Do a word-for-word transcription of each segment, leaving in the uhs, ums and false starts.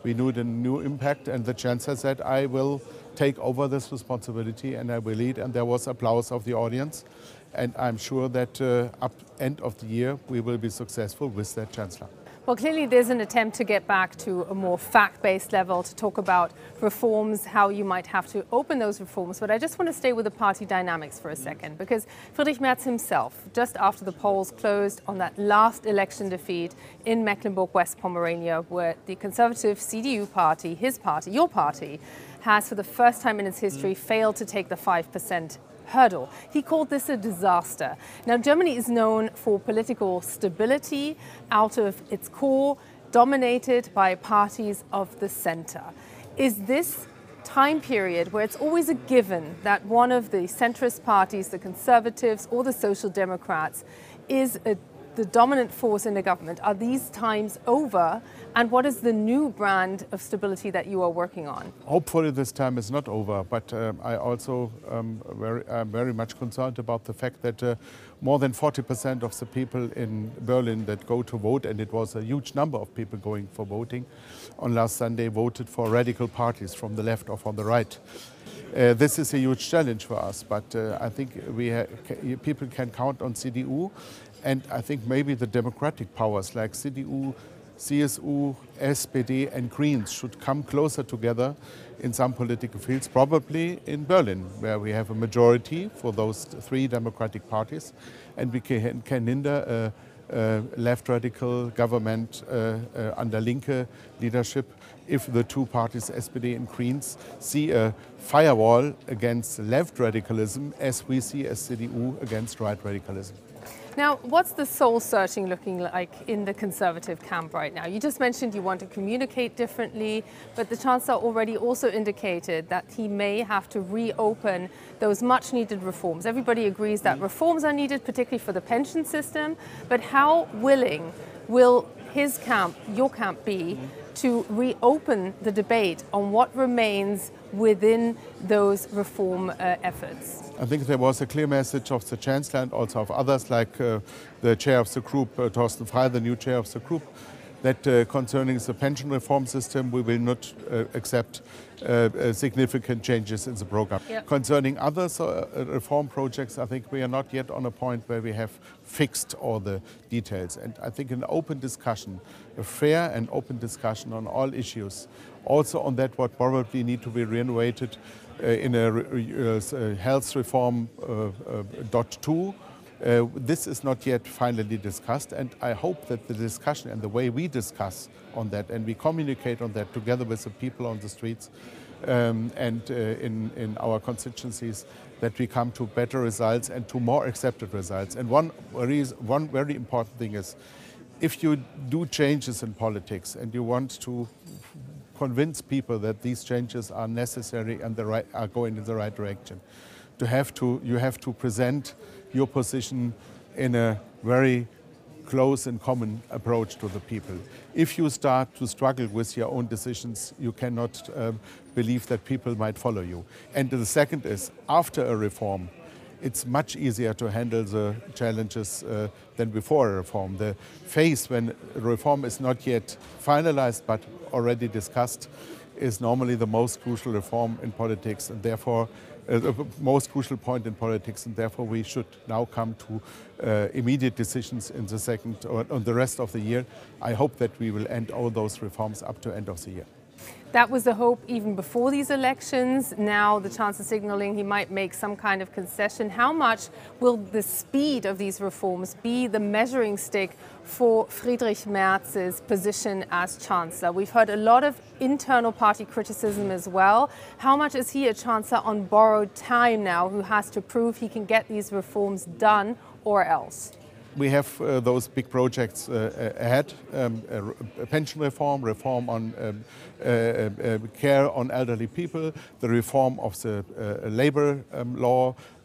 we need a new impact, and the Chancellor said, I will take over this responsibility and I will lead, and there was applause of the audience. And I'm sure that uh, up end of the year we will be successful with that Chancellor. Well, clearly there's an attempt to get back to a more fact-based level, to talk about reforms, how you might have to open those reforms. But I just want to stay with the party dynamics for a second, because Friedrich Merz himself, just after the polls closed on that last election defeat in Mecklenburg-West Pomerania, where the conservative C D U party, his party, your party, has for the first time in its history failed to take the five percent hurdle. He called this a disaster. Now, Germany is known for political stability out of its core, dominated by parties of the center. Is this time period where it's always a given that one of the centrist parties, the Conservatives or the Social Democrats, is a the dominant force in the government? Are these times over? And what is the new brand of stability that you are working on? Hopefully this time is not over, but uh, I also um, very, am very much concerned about the fact that uh, more than forty percent of the people in Berlin that go to vote, and it was a huge number of people going for voting on last Sunday, voted for radical parties from the left or from the right. Uh, this is a huge challenge for us, but uh, I think we ha people can count on C D U. And I think maybe the democratic powers like C D U, C S U, S P D and Greens should come closer together in some political fields, probably in Berlin, where we have a majority for those three democratic parties, and we can, can hinder a, a left radical government uh, uh, under Linke leadership if the two parties, S P D and Greens, see a firewall against left radicalism as we see as C D U against right radicalism. Now, what's the soul searching looking like in the Conservative camp right now? You just mentioned you want to communicate differently, but the Chancellor already also indicated that he may have to reopen those much needed reforms. Everybody agrees that reforms are needed, particularly for the pension system, but how willing will his camp, your camp, be to reopen the debate on what remains within those reform uh, efforts? I think there was a clear message of the Chancellor and also of others, like uh, the chair of the group, uh, Thorsten Frey, the new chair of the group, that uh, concerning the pension reform system, we will not uh, accept uh, uh, significant changes in the program. Yep. Concerning other uh, reform projects, I think we are not yet on a point where we have fixed all the details. And I think an open discussion, a fair and open discussion on all issues, also on that what probably need to be renovated uh, in a uh, health reform uh, uh, dot two. Uh, this is not yet finally discussed, and I hope that the discussion and the way we discuss on that and we communicate on that together with the people on the streets um, and uh, in, in our constituencies, that we come to better results and to more accepted results. And one, one very important thing is, if you do changes in politics and you want to convince people that these changes are necessary and the right, are going in the right direction, to have to, you have to present your position in a very close and common approach to the people. If you start to struggle with your own decisions, you cannot um, believe that people might follow you. And the second is, after a reform, it's much easier to handle the challenges uh, than before a reform. The phase when a reform is not yet finalized but already discussed is normally the most crucial reform in politics, and therefore Uh, the most crucial point in politics, and therefore we should now come to uh, immediate decisions in the second or on the rest of the year. I hope that we will end all those reforms up to end of the year. That was the hope even before these elections. Now the Chancellor signaling he might make some kind of concession. How much will the speed of these reforms be the measuring stick for Friedrich Merz's position as Chancellor? We've heard a lot of internal party criticism as well. How much is he a Chancellor on borrowed time now, who has to prove he can get these reforms done or else? We have uh, those big projects uh, ahead, um, a, a pension reform, reform on um, uh, uh, care on elderly people, the reform of the uh, labor um, law,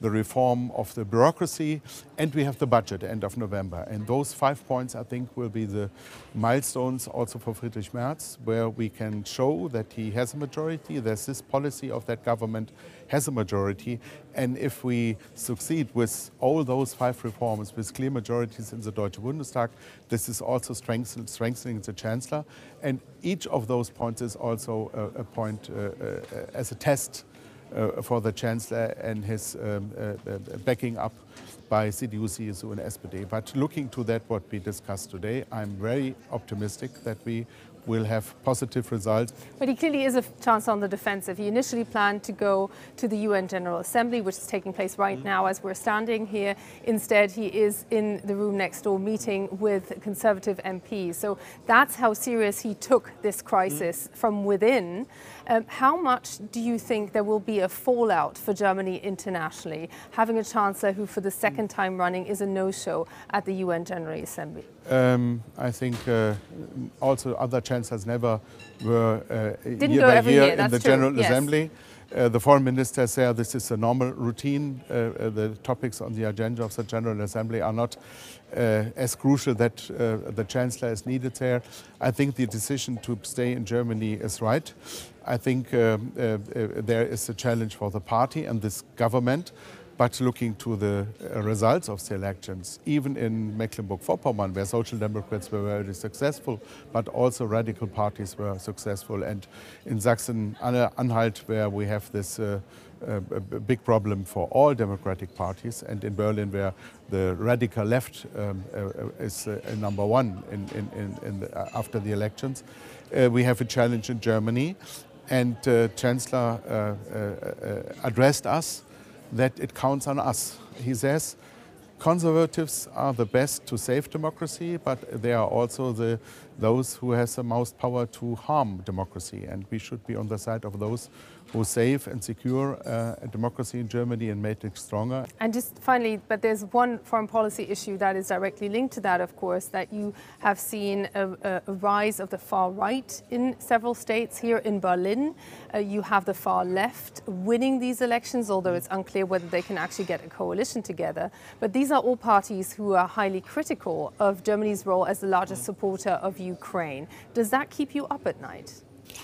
the reform of the bureaucracy, and we have the budget end of November. And those five points, I think, will be the milestones also for Friedrich Merz, where we can show that he has a majority, there's this policy of that government has a majority, and if we succeed with all those five reforms with clear majorities in the Deutsche Bundestag, this is also strengthen, strengthening the Chancellor, and each of those points is also a, a point uh, uh, as a test uh, for the Chancellor and his um, uh, uh, backing up by C D U, C S U and S P D. But looking to that what we discussed today, I'm very optimistic that we will have positive results. But he clearly is a Chancellor on the defensive. He initially planned to go to the U N General Assembly, which is taking place right mm. now as we're standing here. Instead, he is in the room next door meeting with Conservative M Ps. So that's how serious he took this crisis mm. from within. Um, how much do you think there will be a fallout for Germany internationally, having a Chancellor who for the second time running is a no-show at the U N General Assembly? Um, I think uh, also other chancellors never were uh, Didn't year go by every year, year, in that's the true. General Yes. Assembly. Uh, the foreign minister said this is a normal routine. Uh, uh, the topics on the agenda of the General Assembly are not uh, as crucial that uh, the Chancellor is needed there. I think the decision to stay in Germany is right. I think um, uh, uh, there is a challenge for the party and this government. But looking to the uh, results of the elections, even in Mecklenburg-Vorpommern, where Social Democrats were very successful, but also radical parties were successful, and in Sachsen-Anhalt, where we have this uh, uh, a big problem for all democratic parties, and in Berlin, where the radical left um, uh, is uh, number one in, in, in, in the, uh, after the elections, uh, we have a challenge in Germany, and uh, Chancellor uh, uh, uh, addressed us that it counts on us. He says conservatives are the best to save democracy, but they are also the, those who have the most power to harm democracy. And we should be on the side of those who save and secure uh, democracy in Germany and make it stronger. And just finally, but there's one foreign policy issue that is directly linked to that, of course, that you have seen a, a rise of the far right in several states. Here in Berlin, uh, you have the far left winning these elections, although it's unclear whether they can actually get a coalition together. But these are all parties who are highly critical of Germany's role as the largest supporter of Ukraine. Does that keep you up at night?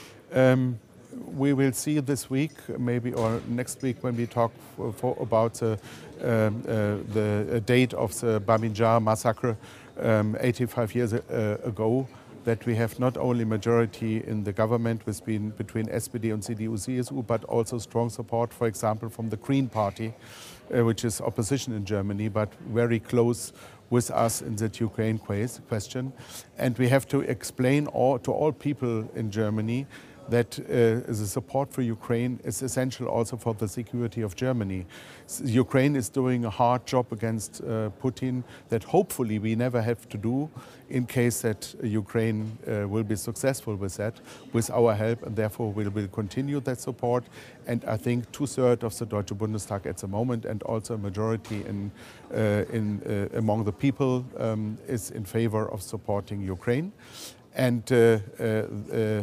Um, We will see this week, maybe, or next week, when we talk for, for about uh, um, uh, the date of the Bamyan massacre um, eighty-five years uh, ago, that we have not only majority in the government between, between S P D and C D U C S U, but also strong support, for example, from the Green Party, uh, which is opposition in Germany, but very close with us in the Ukraine question. And we have to explain all, to all people in Germany that uh, the support for Ukraine is essential also for the security of Germany. S Ukraine is doing a hard job against uh, Putin that hopefully we never have to do in case that Ukraine uh, will be successful with that, with our help, and therefore we will continue that support. And I think two-thirds of the Deutsche Bundestag at the moment, and also a majority in, uh, in, uh, among the people um, is in favor of supporting Ukraine. And uh, uh, uh,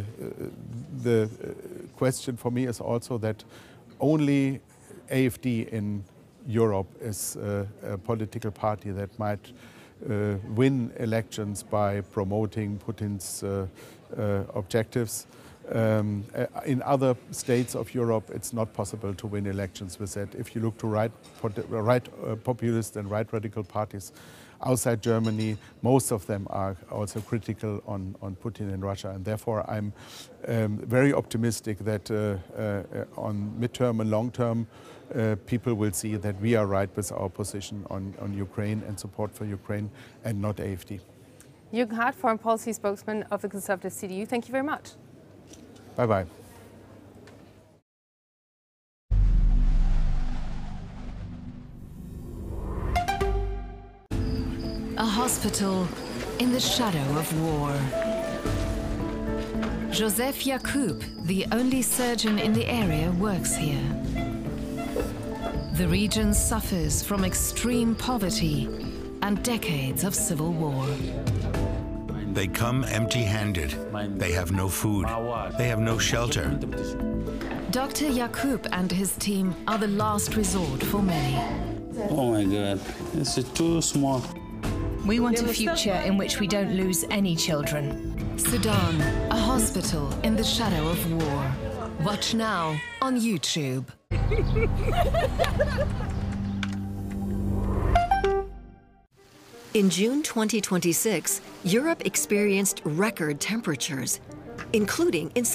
the question for me is also that only A F D in Europe is uh, a political party that might uh, win elections by promoting Putin's uh, uh, objectives. Um, in other states of Europe, it's not possible to win elections with that. If you look to right, right uh, populist and right radical parties outside Germany, most of them are also critical on, on Putin and Russia, and therefore I'm um, very optimistic that uh, uh, on midterm and long term uh, people will see that we are right with our position on, on Ukraine and support for Ukraine, and not A F D. Jürgen Hart, Foreign Policy Spokesman of the Conservative C D U, thank you very much. Bye-bye. A hospital in the shadow of war. Joseph Yacoub, the only surgeon in the area, works here. The region suffers from extreme poverty and decades of civil war. They come empty-handed. They have no food. They have no shelter. Doctor Yaqub and his team are the last resort for many. Oh my God, it's too small. We want a future in which we don't lose any children. Sudan, a hospital in the shadow of war. Watch now on YouTube. In June twenty twenty-six, Europe experienced record temperatures, including in